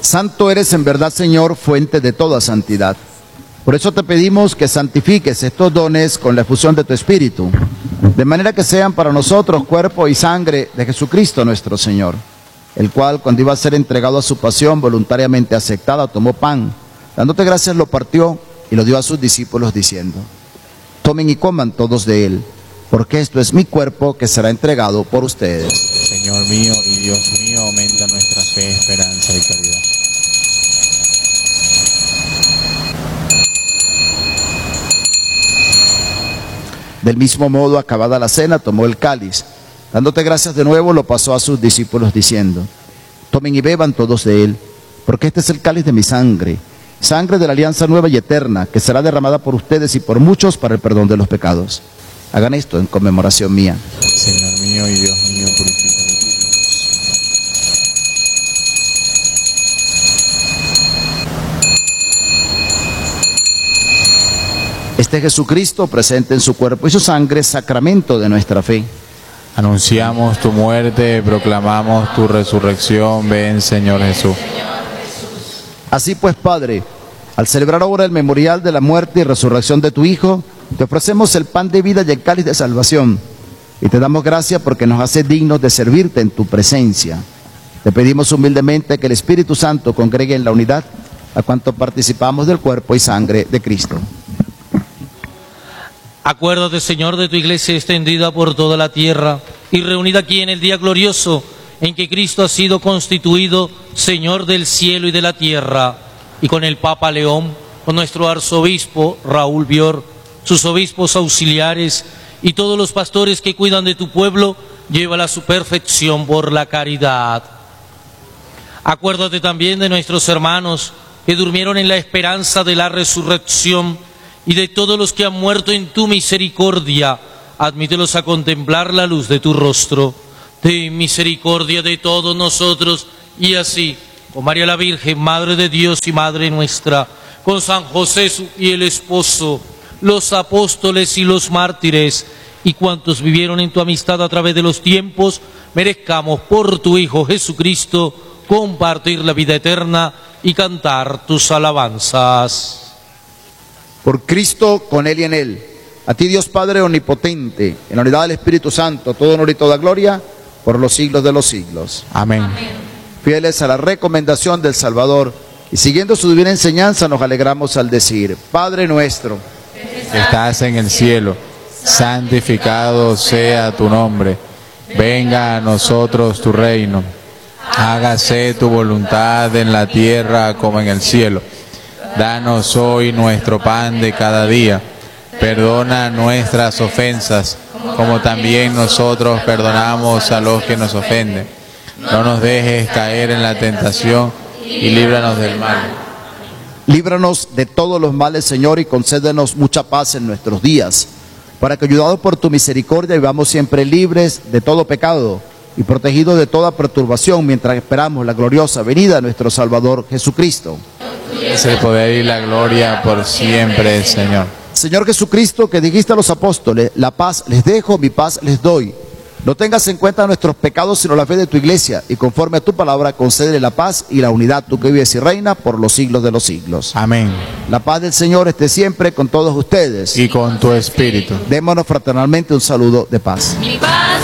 Santo eres en verdad, Señor, fuente de toda santidad. Por eso te pedimos que santifiques estos dones con la efusión de tu Espíritu, de manera que sean para nosotros cuerpo y sangre de Jesucristo nuestro Señor, el cual, cuando iba a ser entregado a su pasión voluntariamente aceptada, tomó pan, dándote gracias lo partió y lo dio a sus discípulos diciendo: tomen y coman todos de él, porque esto es mi cuerpo que será entregado por ustedes. Señor mío y Dios mío, aumenta nuestra fe, esperanza y caridad. Del mismo modo, acabada la cena, tomó el cáliz. Dándote gracias de nuevo, lo pasó a sus discípulos diciendo: tomen y beban todos de él, porque este es el cáliz de mi sangre, sangre de la alianza nueva y eterna, que será derramada por ustedes y por muchos para el perdón de los pecados. Hagan esto en conmemoración mía. Señor mío y Dios mío, purifícame. Este Jesucristo, presente en su cuerpo y su sangre, sacramento de nuestra fe. Anunciamos tu muerte, proclamamos tu resurrección. Ven, Señor Jesús. Así pues, Padre, al celebrar ahora el memorial de la muerte y resurrección de tu Hijo, te ofrecemos el pan de vida y el cáliz de salvación, y te damos gracias porque nos hace dignos de servirte en tu presencia. Te pedimos humildemente que el Espíritu Santo congregue en la unidad a cuanto participamos del cuerpo y sangre de Cristo. Acuérdate, Señor, de tu iglesia extendida por toda la tierra y reunida aquí en el día glorioso en que Cristo ha sido constituido Señor del cielo y de la tierra, y con el Papa León, con nuestro arzobispo Raúl Bior, sus obispos auxiliares y todos los pastores que cuidan de tu pueblo, llévala a su perfección por la caridad. Acuérdate también de nuestros hermanos que durmieron en la esperanza de la resurrección, y de todos los que han muerto en tu misericordia, admítelos a contemplar la luz de tu rostro. Ten misericordia de todos nosotros, y así, con María la Virgen, Madre de Dios y Madre nuestra, con San José su fiel esposo, los apóstoles y los mártires, y cuantos vivieron en tu amistad a través de los tiempos, merezcamos por tu Hijo Jesucristo compartir la vida eterna y cantar tus alabanzas. Por Cristo, con Él y en Él, a ti Dios Padre omnipotente, en la unidad del Espíritu Santo, todo honor y toda gloria, por los siglos de los siglos. Amén. Fieles a la recomendación del Salvador y siguiendo su divina enseñanza, nos alegramos al decir: Padre nuestro, que estás en el cielo, santificado sea tu nombre. Venga a nosotros tu reino. Hágase tu voluntad en la tierra como en el cielo. Danos hoy nuestro pan de cada día. Perdona nuestras ofensas, como también nosotros perdonamos a los que nos ofenden. No nos dejes caer en la tentación y líbranos del mal. líbranos de todos los males, Señor, y concédenos mucha paz en nuestros días, para que, ayudados por tu misericordia, vivamos siempre libres de todo pecado y protegidos de toda perturbación, mientras esperamos la gloriosa venida de nuestro Salvador Jesucristo. Es el poder y la gloria por siempre, Señor. Señor Jesucristo, que dijiste a los apóstoles: la paz les dejo, mi paz les doy. No tengas en cuenta nuestros pecados, sino la fe de tu iglesia, y conforme a tu palabra concédele la paz y la unidad, tú que vives y reinas por los siglos de los siglos. Amén. La paz del Señor esté siempre con todos ustedes. Y con tu espíritu. Démonos fraternalmente un saludo de paz. Mi paz